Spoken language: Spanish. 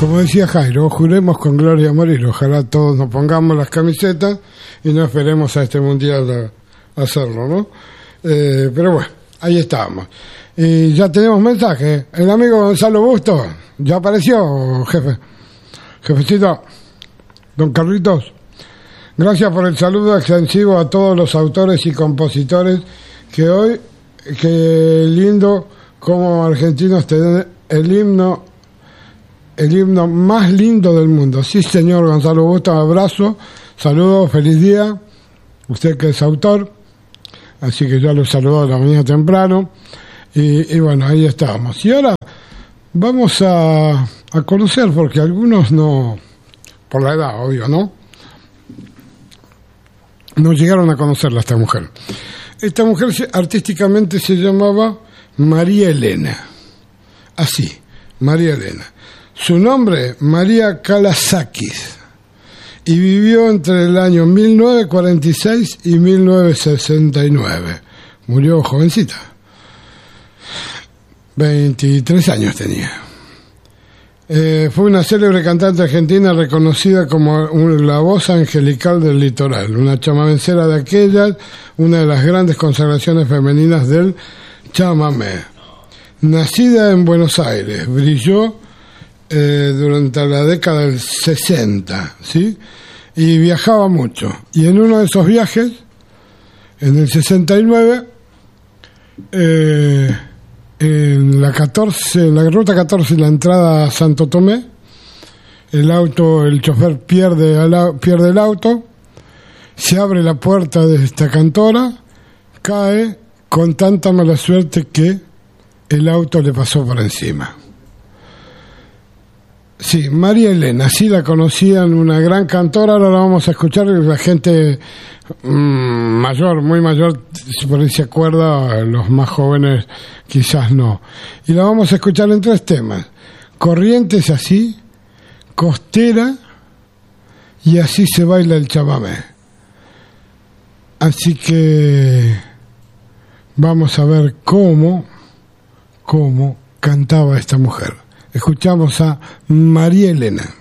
Como decía Jairo, juremos con gloria a morir. Ojalá todos nos pongamos las camisetas y no esperemos a este mundial a hacerlo, ¿no? Pero bueno, ahí estábamos. Y ya tenemos mensaje. El amigo Gonzalo Busto ya apareció, jefe. Jefecito, don Carlitos, gracias por el saludo extensivo a todos los autores y compositores que hoy, que lindo como argentinos tienen el himno más lindo del mundo. Sí, señor Gonzalo Busto, abrazo, saludos, feliz día. Usted que es autor, así que ya lo saludó a la mañana temprano. Y bueno, ahí estábamos. Y ahora vamos a conocer, porque algunos no, por la edad, obvio, ¿no? No llegaron a conocerla esta mujer. Esta mujer artísticamente se llamaba María Elena. Así, María Elena. Su nombre, María Kalasakis, y vivió entre el año 1946 y 1969. Murió jovencita. 23 años tenía. Fue una célebre cantante argentina reconocida como la voz angelical del litoral, una chamamecera de aquellas, una de las grandes consagraciones femeninas del chamamé. Nacida en Buenos Aires, brilló durante la década del 60, ¿sí? Y viajaba mucho. Y en uno de esos viajes, en el 69, en la ruta 14, la entrada a Santo Tomé, el chofer pierde el auto, se abre la puerta de esta cantora, cae con tanta mala suerte que el auto le pasó por encima. Sí, María Elena, sí la conocían, una gran cantora. Ahora la vamos a escuchar, la gente mayor, muy mayor, por ahí se acuerda, los más jóvenes quizás no. Y la vamos a escuchar en 3 temas: Corrientes así, Costera y Así se baila el chamamé. Así que vamos a ver cómo cantaba esta mujer. Escuchamos a María Elena.